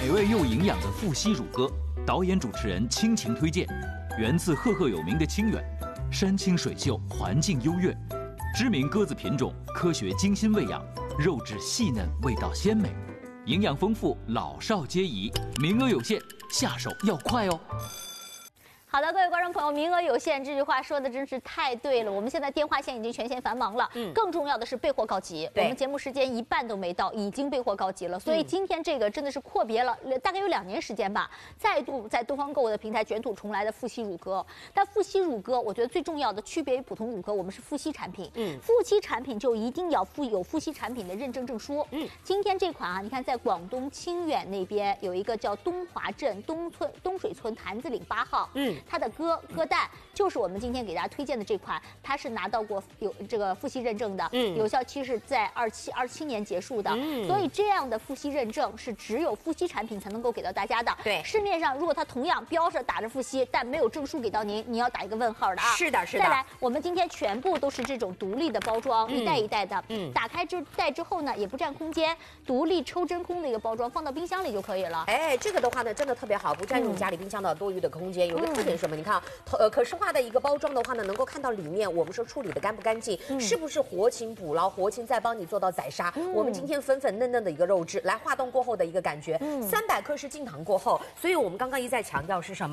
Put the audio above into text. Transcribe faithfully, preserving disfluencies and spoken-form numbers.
美味又营养的富硒乳鸽，导演主持人倾情推荐，源自赫赫有名的清远，山清水秀，环境优越，知名鸽子品种，科学精心喂养，肉质细嫩，味道鲜美，营养丰富，老少皆宜，名额有限，下手要快哦。 好的，各位观众朋友，名额有限，这句话说的真是太对了。我们现在电话线已经全线繁忙了，嗯，更重要的是备货告急。我们节目时间一半都没到，已经备货告急了。所以今天这个真的是阔别了大概有两年时间吧，再度在东方购物的平台卷土重来的富硒乳鸽。但富硒乳鸽，我觉得最重要的区别于普通乳鸽，我们是富硒产品，嗯，富硒产品就一定要附有富硒产品的认证证书，嗯，今天这款啊，你看在广东清远那边有一个叫东华镇东村东水村坛子岭八号，嗯。 它的鸽鸽蛋就是我们今天给大家推荐的这款，它是拿到过有这个富硒认证的，嗯，有效期是在二七二七年结束的，嗯，所以这样的富硒认证是只有富硒产品才能够给到大家的。对，市面上如果它同样标着打着富硒，但没有证书给到您，你要打一个问号的啊。是的，是的。再来，我们今天全部都是这种独立的包装，嗯、一袋一袋的，嗯，打开之袋之后呢，也不占空间，独立抽真空的一个包装，放到冰箱里就可以了。 哎，这个的话呢，真的特别好，不占用家里冰箱的多余的空间。有个特点是什么？你看。 呃，可视化的一个包装的话呢，能够看到里面我们说处理的干不干净，嗯、是不是活禽捕捞，活禽再帮你做到宰杀。嗯、我们今天粉粉嫩嫩的一个肉质，来化冻过后的一个感觉，三百、嗯、克是净糖过后，所以我们刚刚一再强调是什么？